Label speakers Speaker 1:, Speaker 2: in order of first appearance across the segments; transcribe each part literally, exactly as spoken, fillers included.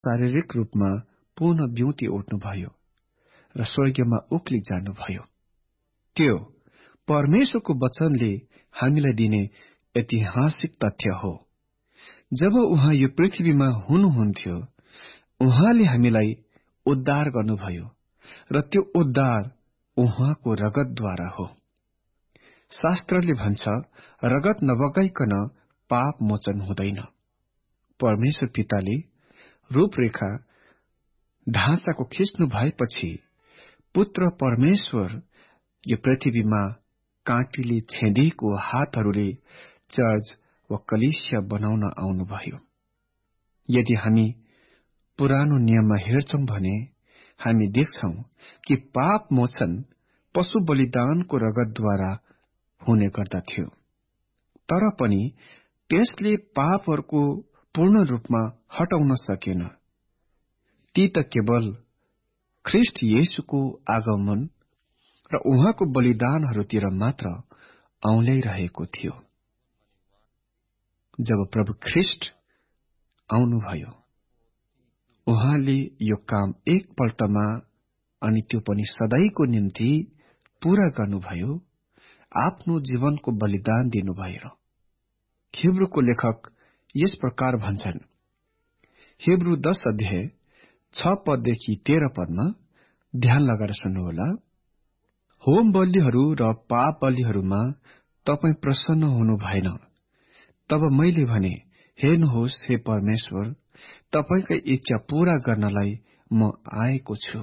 Speaker 1: शारीरिक रूपमा पुनः बिउती उठ्नुभयो र स्वर्गीयमा उक्ली जानुभयो। त्यो परमेश्वरको वचनले हामीलाई दिने ऐतिहासिक तथ्य हो। जब उहाँ यो पृथ्वीमा हुनुहुन्थ्यो, उहाँले हामीलाई उद्धार गर्नुभयो र त्यो उद्धार उहाँको रगतद्वारा हो। शास्त्रले भन्छ, रगत नबगाइकन पाप मोचन हुँदैन। परमेश्वर पिताले रूपरेखा ढाँचाको खिच्नु भएपछि पुत्र परमेश्वर यो पृथ्वीमा काँटीले छेदिएको हातहरूले चर्च वा कलिसिया बनाउन आउनुभयो। यदि हामी पुरानो नियममा हेर्छौं भने हामी देख्छौं कि पाप मोचन पशु बलिदानको रगतद्वारा हुने गर्दथ्यो। तर पनि त्यसले पापहरूको पूर्ण रूपमा हटाउन सकेन। ती त केवल ख्रिस्ट येशूको आगमन र उहाँको बलिदानहरूतिर मात्र औल्याइरहेको थियो। जब प्रभु ख्रिस्ट आउनुभयो, उहाँले यो काम एकपल्टमा अनि त्यो पनि सधैँको निम्ति पूरा गर्नुभयो, आफ्नो जीवनको बलिदान दिनुभएर। हिब्रूको लेखक यस प्रकार भन्छन्, हिब्रू दश अध्याय छ पददेखि तेह्र पदमा ध्यान लगाएर सुन्नुहोला। होम बलिहरू र पाप बलिहरूमा तपाई प्रसन्न हुनु भएन। तब मैले भने, हेर्नुहोस् हे परमेश्वर, तपाईकै इच्छा पूरा गर्नलाई म आएको छु।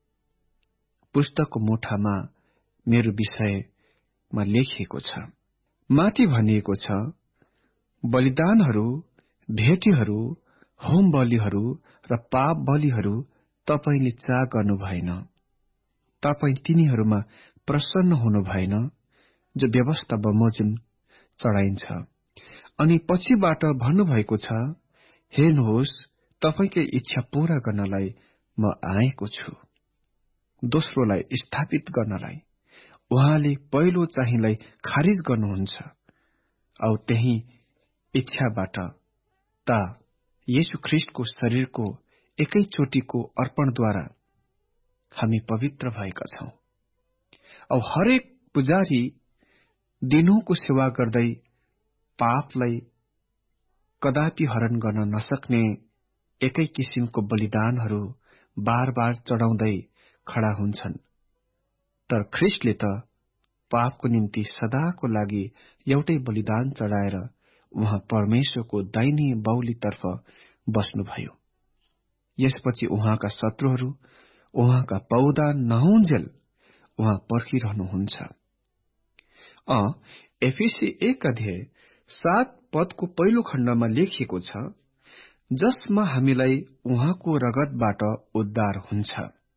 Speaker 1: पुस्तकको मुठामा मेरो विषयमा लेखिएको छ। माथि भनिएको छ, बलिदानहरू, भेटीहरू, होम बलिहरू र पाप बलिहरू तपाईले चाह गर्नु भएन। तपाई तिनीहरूमा प्रसन्न हुनु भएन जो व्यवस्था बमोजिम चढाइन्छ। अनि पछिबाट भन्नुभएको छ, हेर्नुहोस् तपाईकै इच्छा पूरा गर्नलाई म आएको छु। दोस्रोलाई स्थापित गर्नलाई उहाँले पहिलो चाहिँलाई खारिज गर्नुहुन्छ। औ त्यही इच्छाबाट त येशू ख्रिस्टको शरीरको एकैचोटिको अर्पणद्वारा हामी पवित्र भएका छौं। औ हरेक पुजारी दिनहुँको सेवा गर्दै पापलाई कदापि हरण गर्न नसक्ने एकै किसिमको बलिदानहरू बार बार चढाउँदै खड़ा हुन्छन्। तर ख्रिस्टले त पापको निम्ति सदाको लागि एउटै बलिदान चढाएर उहाँ परमेश्वरको दाहिने बाहुलीतर्फ बस्नुभयो। यसपछि उहाँका शत्रुहरू उहाँका पौधा नहुन्जेल उहाँ पर्खिरहनुहुन्छ। अ एफेसी एक अध्याय सात पदको पहिलो खण्डमा लेखिएको छ, जसमा हामीलाई उहाँको रगतबाट उद्धार हुन्छ,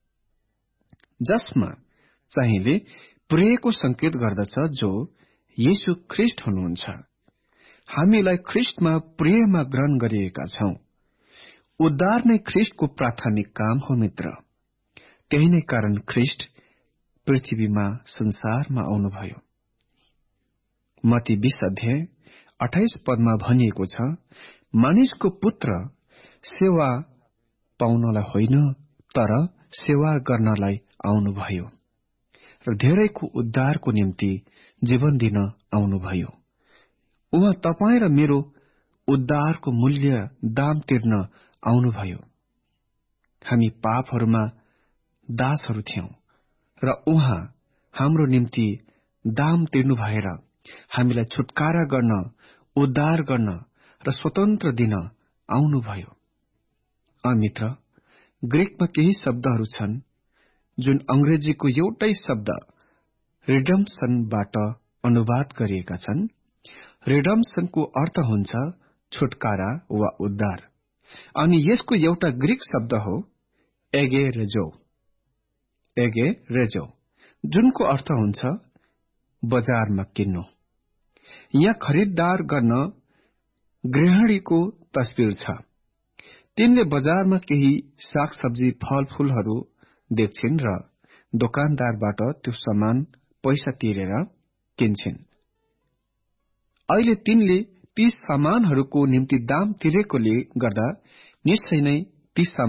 Speaker 1: जसमा चाहिँले प्रेमको संकेत गर्दछ जो येशू ख्रिस्ट हुनुहुन्छ। हामीलाई ख्रिस्टमा प्रेममा ग्रहण गरिएका छौं। उद्धार नै ख्रिस्टको प्राथमिक काम हो मित्र। त्यही नै कारण ख्रिस्ट पृथ्वीमा संसारमा आउनुभयो। मत्ती बीस अध्याय अठाइस पदमा भनिएको छ, मानिसको पुत्र सेवा पाउनलाई होइन तर सेवा गर्नलाई आउनुभयो र धेरैको उद्धारको निम्ति जीवन दिन आउनुभयो। उहाँ तपाईं र मेरो उद्धारको मूल्य दाम तिर्न आउनुभयो। हामी पापहरूमा दासहरू थियौं र उहाँ हाम्रो निम्ति दाम तिर्नु भएर हामीलाई छुटकारा गर्न, उद्धार गर्न र स्वतन्त्र दिन आउनुभयो। अमित्र, ग्रीकमा केही शब्दहरू छन् जुन अंग्रेजीको एउटै शब्द रिडम्पसनबाट अनुवाद गरिएका छन्। रिडम्पसनको अर्थ हुन्छ छुटकारा वा उद्धार, अनि यसको एउटा ग्रीक शब्द हो एगेरेजो एगेरेजो जुनको अर्थ हुन्छ बजारमा किन्नु। यहाँ खरिददार गर्न गृहिणीको तस्बिर छ। तिनले बजारमा केही सागसब्जी फलफूलहरू देख्छिन् र दोकानदारबाट त्यो सामान पैसा तिरेर किन्छिन्। अहिले तिनले ती सामानहरूको निम्ति दाम तिरेकोले गर्दा निश्चय नै ती